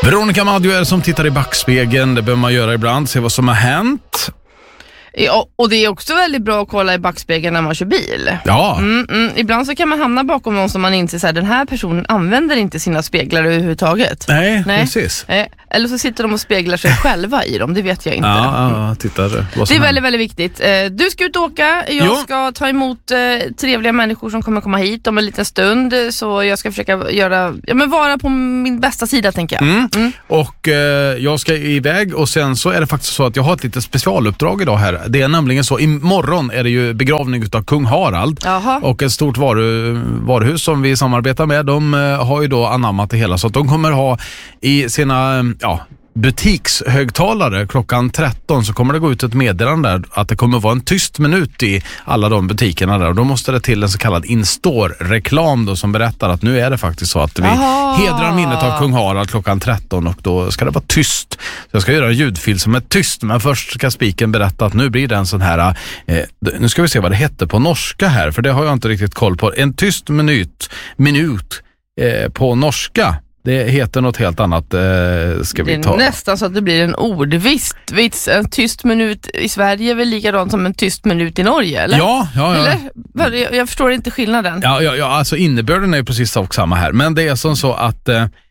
Veronica Maggio är som tittar i backspegeln. Det behöver man göra ibland, se vad som har hänt. Ja, och det är också väldigt bra att kolla i backspegeln när man kör bil. Ja. Ibland så kan man hamna bakom någon som man inte säger, den här personen använder inte sina speglar överhuvudtaget. Nej. Precis. Eller så sitter de och speglar sig själva i dem, det vet jag inte. Ja, tittar. Det är väldigt, väldigt viktigt. Du ska ut och åka, jag ska ta emot trevliga människor som kommer komma hit om en liten stund. Så jag ska försöka vara på min bästa sida, tänker jag. Och jag ska iväg och sen så är det faktiskt så att jag har ett litet specialuppdrag idag här. Det är nämligen så, imorgon är det ju begravning utav kung Harald. Jaha. Och ett stort varuhus som vi samarbetar med, de har ju då anammat det hela så att de kommer ha i sina butikshögtalare klockan 13 så kommer det gå ut ett meddelande där att det kommer vara en tyst minut i alla de butikerna där och då måste det till en så kallad in-store-reklam då som berättar att nu är det faktiskt så att vi hedrar minnet av kung Harald klockan 13 och då ska det vara tyst. Så jag ska göra en ljudfil som är tyst, men först ska spiken berätta att nu blir det en sån här nu ska vi se vad det heter på norska här, för det har jag inte riktigt koll på. En tyst minut på norska. Det heter något helt annat. Ska vi ta. Det är nästan så att det blir en ordvits. En tyst minut i Sverige är väl likadant som en tyst minut i Norge, eller? Ja. Eller? Jag förstår inte skillnaden. Ja, alltså innebörden är ju precis samma här. Men det är som så att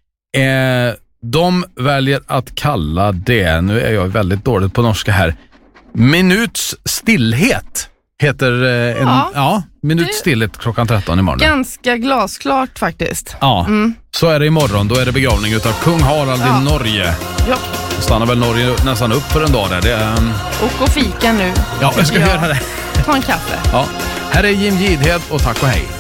de väljer att kalla det, nu är jag väldigt dåligt på norska här, minuts stillhet. Heter minut stillhet klockan 13 imorgon. Ganska glasklart faktiskt. Ja, så är det imorgon. Då är det begravning utav kung Harald i Norge. Ja. Då stannar väl Norge nästan upp för en dag där. Och fika nu. Ja, jag ska göra det. Ta en kaffe. Ja. Här är Jim Gidhed och tack och hej.